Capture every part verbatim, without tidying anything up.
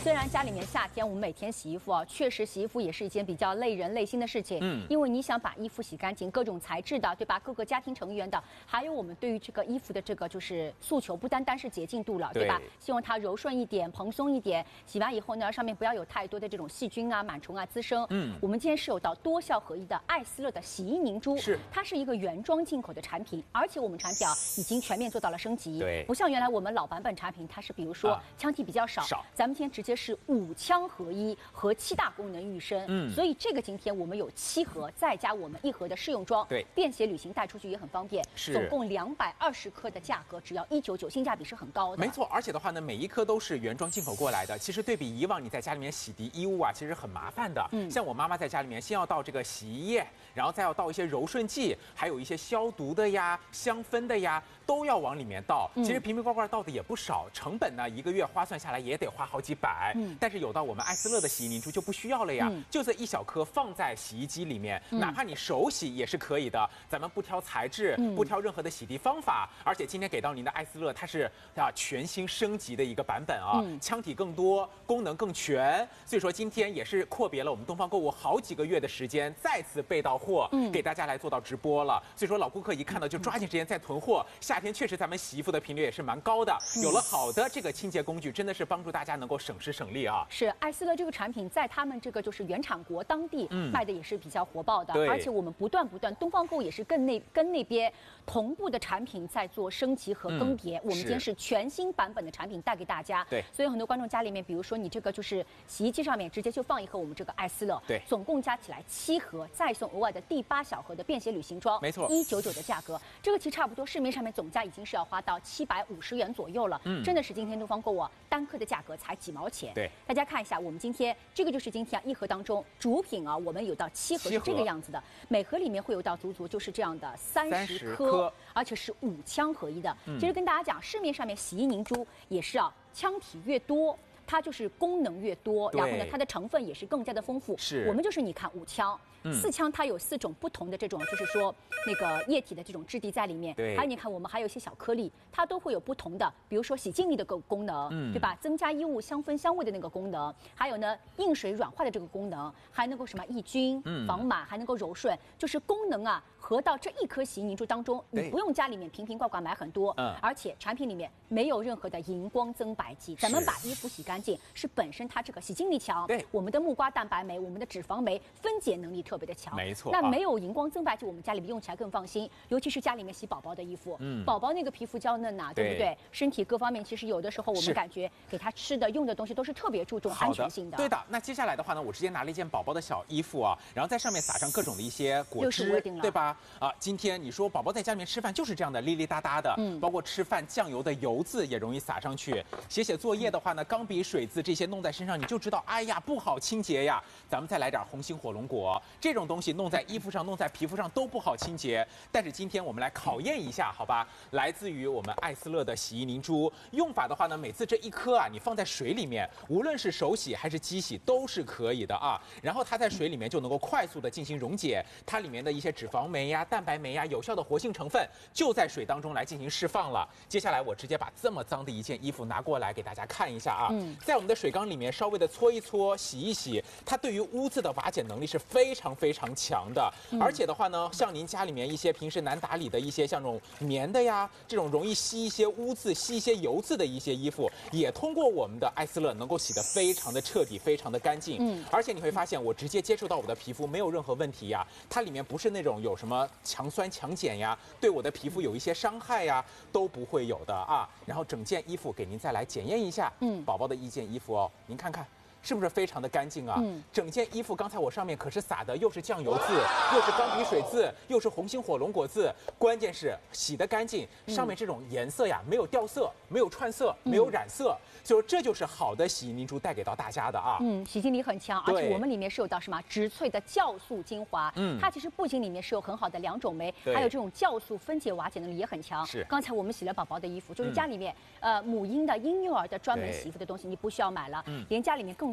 虽然家里面夏天我们每天洗衣服啊，确实洗衣服也是一件比较累人累心的事情。嗯，因为你想把衣服洗干净，各种材质的，对吧？各个家庭成员的，还有我们对于这个衣服的这个就是诉求，不单单是洁净度了， 对, 对吧？希望它柔顺一点、蓬松一点。洗完以后呢，上面不要有太多的这种细菌啊、螨虫啊滋生。嗯，我们今天是有到多效合一的艾斯乐的洗衣凝珠，是它是一个原装进口的产品，而且我们产品啊已经全面做到了升级。对，不像原来我们老版本产品，它是比如说腔体比较少，啊、少咱们今天直接是五腔合一和七大功能育生。嗯，所以这个今天我们有七盒，再加我们一盒的试用装，对，便携旅行带出去也很方便。是，总共两百二十克的价格只要一九九，性价比是很高的。 没错，而且的话呢，每一颗都是原装进口过来的。其实对比以往你在家里面洗涤衣物啊，其实很麻烦的。嗯，像我妈妈在家里面，先要倒这个洗衣液，然后再要倒一些柔顺剂，还有一些消毒的呀、香氛的呀，都要往里面倒。其实瓶瓶罐罐倒的也不少，成本呢一个月花算下来也得花好几百。嗯，但是有到我们艾斯乐的洗衣凝珠就不需要了呀，嗯、就这一小颗放在洗衣机里面，嗯、哪怕你手洗也是可以的。咱们不挑材质，嗯、不挑任何的洗涤方法，而且今天给到您的艾斯乐，它是啊全新升级的一个版本啊，嗯、腔体更多，功能更全。所以说今天也是阔别了我们东方购物好几个月的时间，再次备到货，嗯、给大家来做到直播了。所以说老顾客一看到就抓紧时间再囤货。夏天确实咱们洗衣服的频率也是蛮高的，有了好的这个清洁工具，真的是帮助大家能够省时省力啊。 是艾斯乐这个产品在他们这个就是原产国当地卖的也是比较火爆的，嗯、而且我们不断不断，东方购物也是跟那跟那边同步的产品在做升级和更迭。嗯、我们今天是全新版本的产品带给大家。对，所以很多观众家里面，比如说你这个就是洗衣机上面直接就放一盒我们这个艾斯乐，对，总共加起来七盒，再送额外的第八小盒的便携旅行装，没错，一九九的价格，这个其实差不多市面上面总价已经是要花到七百五十元左右了。嗯，真的是今天东方购物单颗的价格才几毛钱。对，大家看一下，我们今天这个就是今天、啊、一盒当中主品啊，我们有到七盒是这个样子的，每盒里面会有到足足就是这样的三十颗，而且是五腔合一的。嗯、其实跟大家讲，市面上面洗衣凝珠也是啊，腔体越多，它就是功能越多，然后呢，它的成分也是更加的丰富。是，我们就是你看五腔。嗯、四腔它有四种不同的这种，就是说那个液体的这种质地在里面。对，还有你看我们还有一些小颗粒，它都会有不同的，比如说洗净力的个功能，嗯、对吧？增加衣物香氛香味的那个功能，还有呢硬水软化的这个功能，还能够什么抑菌、嗯、防螨，还能够柔顺，就是功能啊合到这一颗洗衣凝珠当中，你不用家里面瓶瓶罐罐买很多，嗯、而且产品里面没有任何的荧光增白剂，咱们把衣服洗干净是本身它这个洗净力强，对，我们的木瓜蛋白酶、我们的脂肪酶分解能力特。特别的强，没错。那没有荧光增白剂，我们家里面用起来更放心，尤其是家里面洗宝宝的衣服，嗯，宝宝那个皮肤娇嫩呐、啊，对不对？身体各方面其实有的时候我们感觉给他吃的、用的东西都是特别注重安全性的。 对的。那接下来的话呢，我直接拿了一件宝宝的小衣服啊，然后在上面撒上各种的一些果汁，对吧？啊，今天你说宝宝在家里面吃饭就是这样的粒粒哒哒的，嗯，包括吃饭酱油的油渍也容易撒上去。写写作业的话呢，钢笔、水渍这些弄在身上，你就知道，哎呀，不好清洁呀。咱们再来点红心火龙果。这种东西弄在衣服上、弄在皮肤上都不好清洁，但是今天我们来考验一下，好吧？来自于我们艾斯乐的洗衣凝珠，用法的话呢，每次这一颗啊，你放在水里面，无论是手洗还是机洗都是可以的啊。然后它在水里面就能够快速的进行溶解，它里面的一些脂肪酶呀、蛋白酶呀、有效的活性成分就在水当中来进行释放了。接下来我直接把这么脏的一件衣服拿过来给大家看一下啊，嗯、在我们的水缸里面稍微的搓一搓、洗一洗，它对于污渍的瓦解能力是非常非常强的，而且的话呢，像您家里面一些平时难打理的一些像这种棉的呀，这种容易吸一些污渍、吸一些油渍的一些衣服，也通过我们的艾斯乐能够洗得非常的彻底、非常的干净。嗯，而且你会发现，我直接接触到我的皮肤没有任何问题呀，它里面不是那种有什么强酸强碱呀，对我的皮肤有一些伤害呀，都不会有的啊。然后整件衣服给您再来检验一下，嗯，宝宝的一件衣服哦，您看看。是不是非常的干净啊？嗯，整件衣服刚才我上面可是撒的又是酱油渍，又是钢笔水渍，又是红心火龙果渍，关键是洗得干净，上面这种颜色呀没有掉色，没有串色，没有染色，所以这就是好的洗衣凝珠带给到大家的啊。 嗯，洗净力很强，而且我们里面是有到什么植萃的酵素精华，嗯，它其实不仅里面是有很好的两种酶，还有这种酵素分解瓦解能力也很强。是，刚才我们洗了宝宝的衣服，就是家里面、嗯、呃母婴的婴幼儿的专门洗衣服的东西，你不需要买了，嗯，连家里面更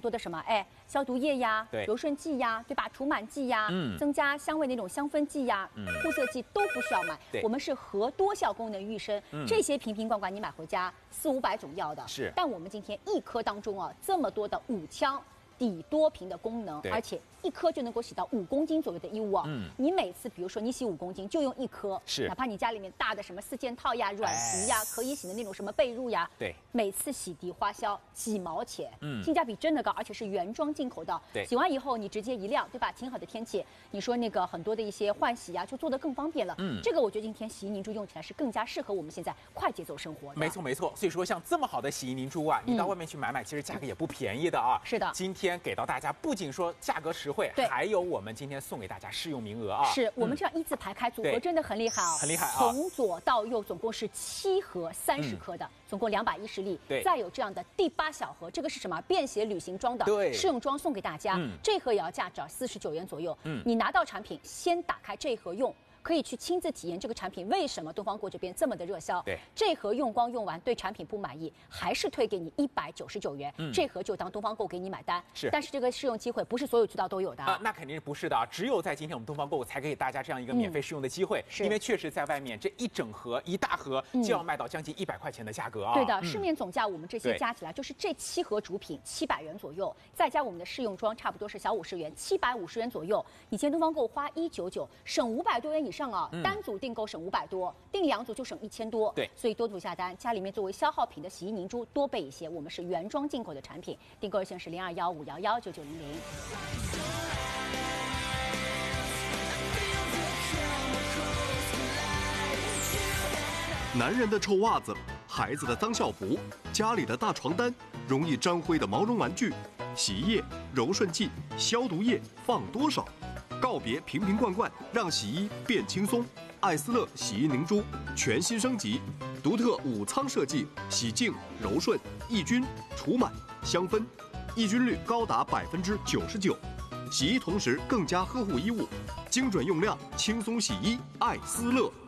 多的什么？哎，消毒液呀，柔顺剂呀，对吧？除螨剂呀，嗯，增加香味那种香氛剂呀，嗯，护色剂都不需要买。我们是核多效功能育生，嗯、这些瓶瓶罐罐你买回家四五百种药的， 是。 但我们今天一颗当中啊，这么多的五羟底多平的功能，而且一颗就能够洗到五公斤左右的衣物啊。嗯，你每次比如说你洗五公斤就用一颗， 是， 哪怕你家里面大的什么四件套呀、软席呀、可以洗的那种什么被褥呀， 对， 每次洗涤花销几毛钱，嗯，性价比真的高，而且是原装进口的。 对， 洗完以后你直接一晾，对吧？晴好的天气，你说那个很多的一些换洗呀，就做得更方便了。嗯，这个我觉得今天洗衣凝珠用起来是更加适合我们现在快节奏生活的。 没错没错，所以说像这么好的洗衣凝珠啊，你到外面去买买，其实价格也不便宜的啊。 是的， 今天给到大家。不仅说价格实惠，还有我们今天送给大家试用名额啊！ 是我们这样一字排开，组合真的很厉害啊， 很厉害啊！ 从左到右总共是七盒三十克的，嗯、总共两百一十粒。 对， 再有这样的第八小盒，这个是什么？便携旅行装的试用装送给大家，嗯、这盒也要价只要四十九元左右。嗯，你拿到产品先打开这一盒用。可以去亲自体验这个产品为什么东方购这边这么的热销。 对， 这盒用光用完对产品不满意，还是退给你一百九十九元。嗯，这盒就当东方购给你买单。 是， 但是这个试用机会不是所有渠道都有的啊。那肯定不是的啊，只有在今天我们东方购才给大家这样一个免费试用的机会。 是、 嗯，因为确实在外面这一整盒一大盒就要卖到将近一百块钱的价格啊。 对的，嗯、市面总价我们这些加起来就是这七盒主品七百元左右，再加我们的试用装差不多是小五十元，七百五十元左右。以前东方购花一九九，省五百多元以上啊，嗯、单组。订购省五百多，订两组就省一千多。 对， 所以多组下单，家里面作为消耗品的洗衣凝珠多备一些。我们是原装进口的产品，订购热线是零二幺五幺幺九九零零。 男人的臭袜子，孩子的脏校服，家里的大床单，容易沾灰的毛绒玩具，洗衣液、柔顺剂、消毒液放多少？告别瓶瓶罐罐，让洗衣变轻松。艾斯乐洗衣凝珠全新升级，独特五仓设计，洗净、柔顺、抑菌、除螨、香氛，抑菌率高达百分之九十九。洗衣同时更加呵护衣物，精准用量，轻松洗衣，艾斯乐。